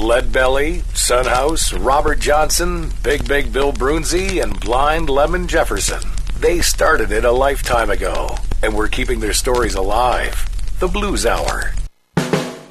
Leadbelly, Sunhouse, Robert Johnson, Big Bill Brunzi, and Blind Lemon Jefferson. They started it a lifetime ago, and we're keeping their stories alive. The Blues Hour.